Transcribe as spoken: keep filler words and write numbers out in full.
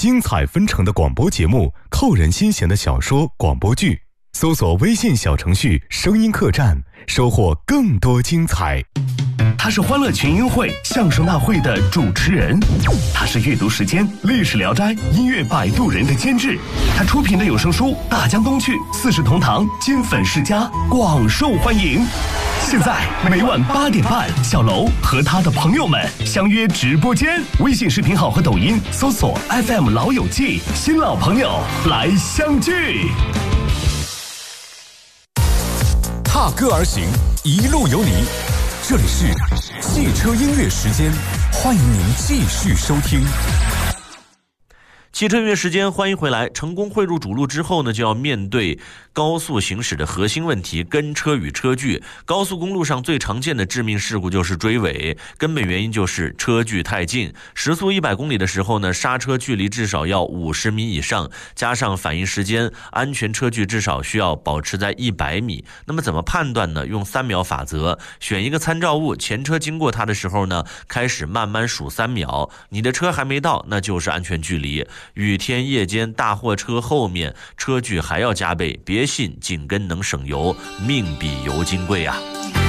精彩纷呈的广播节目，扣人心弦的小说广播剧。搜索微信小程序声音客栈，收获更多精彩。 他是欢乐群英会相声大会的主持人，他是阅读时间历史聊斋音乐摆渡人的监制，他出品的有声书《大江东去》四世同堂金粉世家广受欢迎。现在每晚八点半，小楼和他的朋友们相约直播间，微信视频号和抖音搜索 F M 老友记，新老朋友来相聚。 踏歌而行，一路有你。这里是汽车音乐时间，欢迎您继续收听。 汽车音乐时间，欢迎回来。成功汇入主路之后呢，就要面对高速行驶的核心问题——跟车与车距。高速公路上最常见的致命事故就是追尾，根本原因就是车距太近。时速一百公里的时候呢，刹车距离至少要五十米以上，加上反应时间，安全车距至少需要保持在一百米。那么怎么判断呢？用三秒法则，选一个参照物，前车经过它的时候呢，开始慢慢数三秒，你的车还没到，那就是安全距离。雨天夜间大货车后面车距还要加倍，别信紧跟能省油，命比油金贵啊。